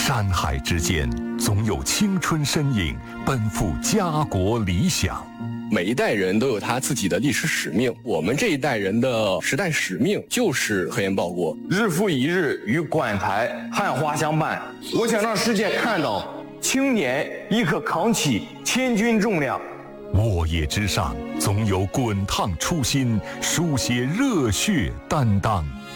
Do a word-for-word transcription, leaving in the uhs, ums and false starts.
山海之间，总有青春身影奔赴家国理想。 每一代人都有他自己的历史使命，我们这一代人的时代使命就是科研报国。 日复一日与馆台汉花相伴，我想让世界看到青年亦可扛起千钧重量。 沃野之上，总有滚烫初心，书写热血担当。